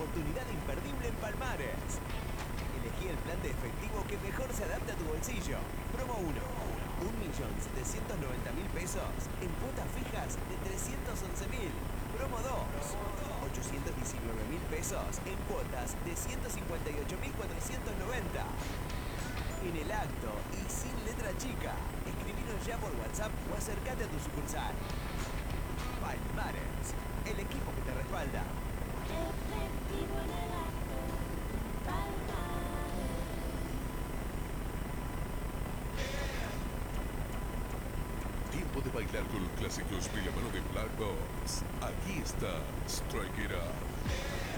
oportunidad imperdible en Palmares. Elegí el plan de efectivo que mejor se adapte a tu bolsillo. Promo 1. 1.790.000 pesos en cuotas fijas de 311.000. Promo 2. 819.000 pesos en cuotas de 158.490. En el acto y sin letra chica. Escribinos ya por WhatsApp o acércate a tu sucursal. Palmares, el equipo que te respalda. Efectivo en el acto, Palmares. Tiempo de bailar con los clásicos de la mano de Black Box. Aquí está Strike It Up.